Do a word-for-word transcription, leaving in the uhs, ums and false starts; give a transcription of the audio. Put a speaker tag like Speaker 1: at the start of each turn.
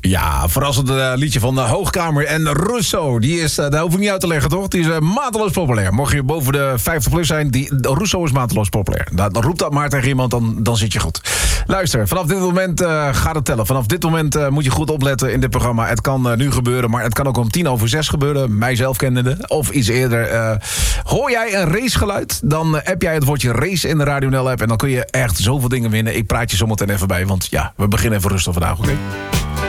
Speaker 1: Ja, verrassend uh, liedje van de Hoogkamer en Russo. Die is, uh, daar hoef ik niet uit te leggen, toch? Die is uh, mateloos populair. Mocht je boven de vijftig plus zijn, die, Russo is mateloos populair. Dan, dan roep dat maar tegen iemand, dan, dan zit je goed. Luister, vanaf dit moment uh, gaat het tellen. Vanaf dit moment uh, moet je goed opletten in dit programma. Het kan uh, nu gebeuren, maar het kan ook om tien over zes gebeuren. Mijzelf kennende, of iets eerder. Uh, hoor jij een racegeluid, dan uh, app jij het woordje race in de Radio N L-app. En dan kun je echt zoveel dingen winnen. Ik praat je zometeen even bij, want ja, we beginnen even rustig vandaag, oké? Okay?